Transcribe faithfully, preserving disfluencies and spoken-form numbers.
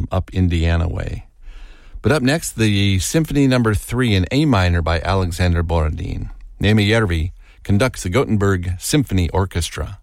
from up Indiana way. But up next, the Symphony Number Three in A minor by Alexander Borodin. Némi Järvi conducts the Gothenburg Symphony Orchestra.